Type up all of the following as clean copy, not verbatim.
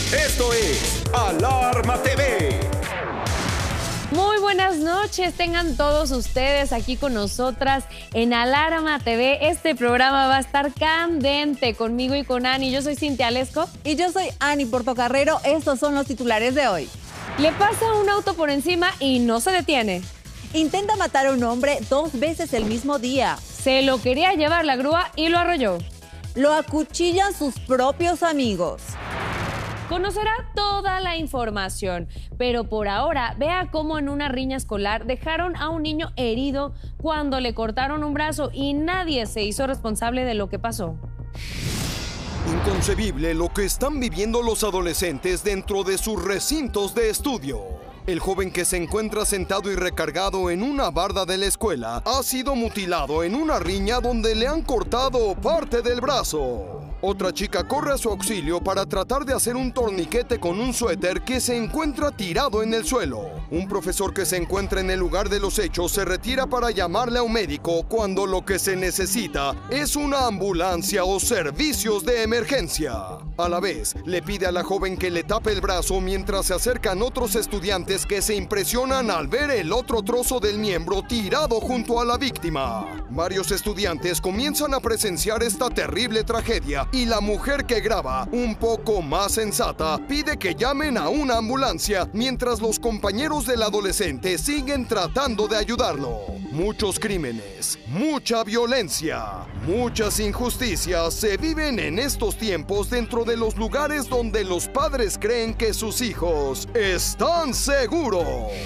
Esto es Alarma TV. Muy buenas noches, tengan todos ustedes aquí con nosotras en Alarma TV. Este programa va a estar candente conmigo y con Ani. Yo soy Cintia Lesco. Y yo soy Ani Portocarrero. Estos son los titulares de hoy. Le pasa un auto por encima y no se detiene. Intenta matar a un hombre 2 veces el mismo día. Se lo quería llevar la grúa y lo arrolló. Lo acuchillan sus propios amigos. Conocerá toda la información, pero por ahora vea cómo en una riña escolar dejaron a un niño herido cuando le cortaron un brazo y nadie se hizo responsable de lo que pasó. Inconcebible lo que están viviendo los adolescentes dentro de sus recintos de estudio. El joven que se encuentra sentado y recargado en una barda de la escuela ha sido mutilado en una riña donde le han cortado parte del brazo. Otra chica corre a su auxilio para tratar de hacer un torniquete con un suéter que se encuentra tirado en el suelo. Un profesor que se encuentra en el lugar de los hechos se retira para llamarle a un médico cuando lo que se necesita es una ambulancia o servicios de emergencia. A la vez, le pide a la joven que le tape el brazo mientras se acercan otros estudiantes que se impresionan al ver el otro trozo del miembro tirado junto a la víctima. Varios estudiantes comienzan a presenciar esta terrible tragedia y la mujer que graba, un poco más sensata, pide que llamen a una ambulancia mientras los compañeros del adolescente siguen tratando de ayudarlo. Muchos crímenes, mucha violencia, muchas injusticias se viven en estos tiempos dentro de los lugares donde los padres creen que sus hijos están seguros.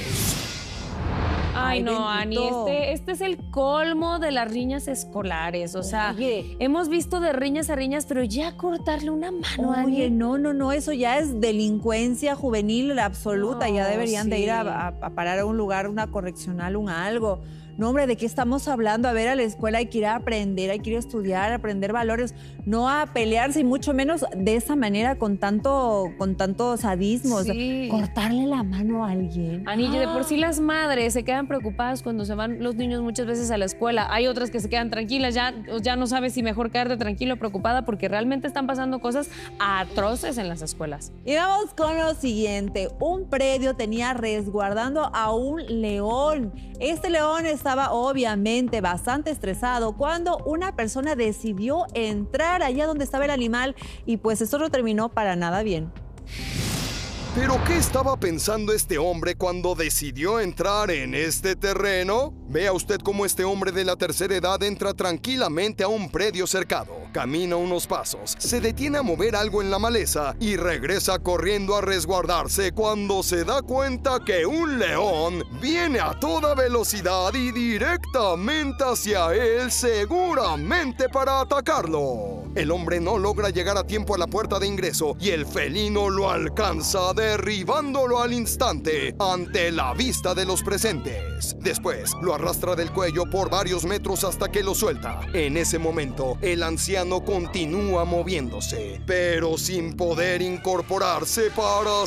Ay, no, Ani, este es el colmo de las riñas escolares. O sea, hemos visto de riñas a riñas, pero ya cortarle una mano a alguien. No, eso ya es delincuencia juvenil absoluta. Ya deberían de ir a parar a un lugar, una correccional, un algo. No, hombre, ¿de qué estamos hablando? A ver, a la escuela hay que ir a aprender, hay que ir a estudiar, a aprender valores, no a pelearse y mucho menos de esa manera con tanto sadismo. Sí. O sea, cortarle la mano a alguien. Anillo, de por sí las madres se quedan preocupadas cuando se van los niños muchas veces a la escuela. Hay otras que se quedan tranquilas, ya no sabes si mejor quedarte tranquilo o preocupada porque realmente están pasando cosas atroces en las escuelas. Y vamos con lo siguiente. Un predio tenía resguardando a un león. Este león estaba obviamente bastante estresado cuando una persona decidió entrar allá donde estaba el animal y pues esto no terminó para nada bien. ¿Pero qué estaba pensando este hombre cuando decidió entrar en este terreno? Vea usted cómo este hombre de la tercera edad entra tranquilamente a un predio cercado. Camina unos pasos, se detiene a mover algo en la maleza y regresa corriendo a resguardarse cuando se da cuenta que un león viene a toda velocidad y directamente hacia él, seguramente para atacarlo. El hombre no logra llegar a tiempo a la puerta de ingreso y el felino lo alcanza, derribándolo al instante ante la vista de los presentes. Después lo arrastra del cuello por varios metros hasta que lo suelta. En ese momento, el anciano continúa moviéndose, pero sin poder incorporarse para